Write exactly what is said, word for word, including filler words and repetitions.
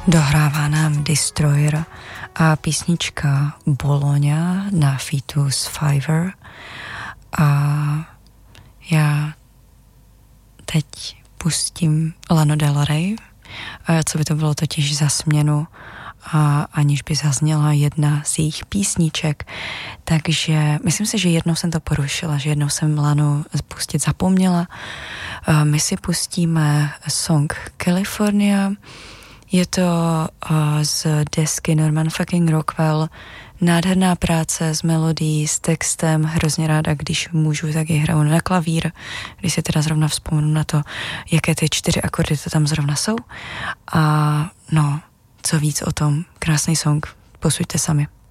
Dohrává nám Destroyer a písnička Bologna na featu s Fiverr. A já teď pustím Lana Del Rey, co by to bylo totiž za směnu, a aniž by zazněla jedna z jejich písniček. Takže myslím si, že jednou jsem to porušila, že jednou jsem Lanu pustit zapomněla. My si pustíme song California. Je to z desky Norman fucking Rockwell. Nádherná práce s melodií, s textem, hrozně ráda, když můžu, tak ji hraju na klavír, když si teda zrovna vzpomenu na to, jaké ty čtyři akordy to tam zrovna jsou. A no, co víc o tom, krásný song, posuďte sami.